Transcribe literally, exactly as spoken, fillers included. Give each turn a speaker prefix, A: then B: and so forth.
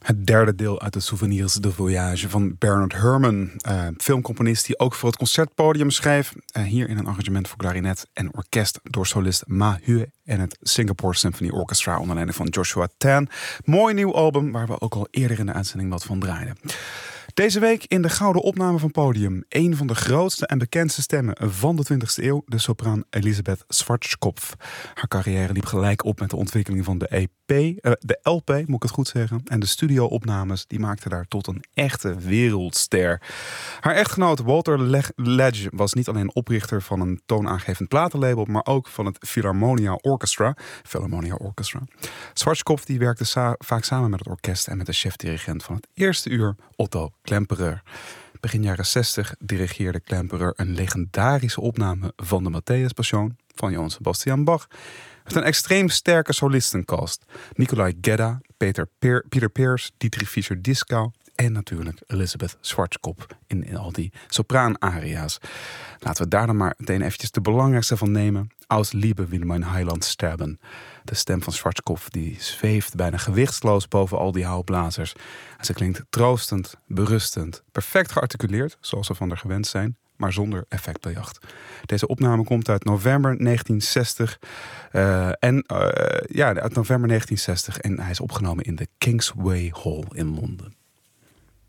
A: Het derde deel uit de Souvenirs de Voyage van Bernard Herrmann. Uh, filmcomponist die ook voor het concertpodium schreef. Uh, hier in een arrangement voor klarinet en orkest door solist Ma Hue en het Singapore Symphony Orchestra onder leiding van Joshua Tan. Mooi nieuw album waar we ook al eerder in de uitzending wat van draaiden. Deze week in de gouden opname van Podium. Een van de grootste en bekendste stemmen van de twintigste eeuw. De sopraan Elisabeth Schwarzkopf. Haar carrière liep gelijk op met de ontwikkeling van de E P, uh, de L P, moet ik het goed zeggen. En de studio-opnames die maakten haar tot een echte wereldster. Haar echtgenoot Walter Ledge was niet alleen oprichter van een toonaangevend platenlabel, maar ook van het Philharmonia Orchestra. Philharmonia Orchestra. Schwarzkopf die werkte sa- vaak samen met het orkest en met de chef-dirigent van het eerste uur, Otto Klemperer. Begin jaren zestig dirigeerde Klemperer een legendarische opname van de Matthäus Passion van Johann Sebastian Bach. Met een extreem sterke solistencast. Nikolai Gedda, Peter Peer, Pieter Peers, Dietrich Fischer-Dieskau en natuurlijk Elisabeth Schwarzkopf in, in al die sopraan-aria's. Laten we daar dan maar meteen eventjes de belangrijkste van nemen. Aus Liebe will mein Heiland sterben. De stem van Schwarzkopf die zweeft bijna gewichtsloos boven al die houtblazers. En ze klinkt troostend, berustend, perfect gearticuleerd, zoals we van haar gewend zijn, maar zonder effectbejacht. Deze opname komt uit november negentien zestig. Uh, en uh, ja, uit november negentien zestig. En hij is opgenomen in de Kingsway Hall in Londen.